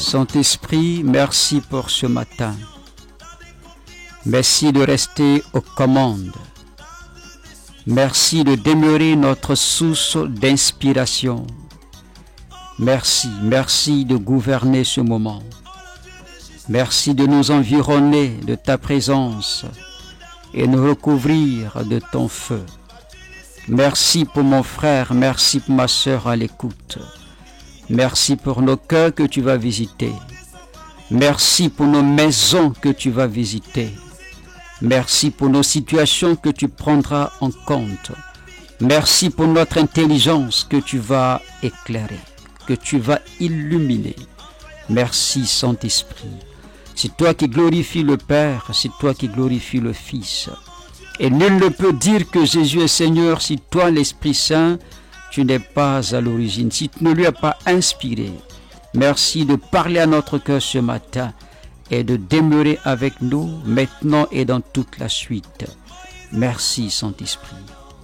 Saint-Esprit, merci pour ce matin. Merci de rester aux commandes. Merci de demeurer notre source d'inspiration. Merci de gouverner ce moment. Merci de nous environner de ta présence et nous recouvrir de ton feu. Merci pour mon frère, merci pour ma sœur à l'écoute. Merci pour nos cœurs que tu vas visiter. Merci pour nos maisons que tu vas visiter. Merci pour nos situations que tu prendras en compte. Merci pour notre intelligence que tu vas éclairer, que tu vas illuminer. Merci Saint-Esprit. C'est toi qui glorifies le Père, c'est toi qui glorifies le Fils. Et nul ne peut dire que Jésus est Seigneur si toi, l'Esprit Saint, tu n'es pas à l'origine, si tu ne lui as pas inspiré. Merci de parler à notre cœur ce matin et de demeurer avec nous maintenant et dans toute la suite. Merci Saint-Esprit.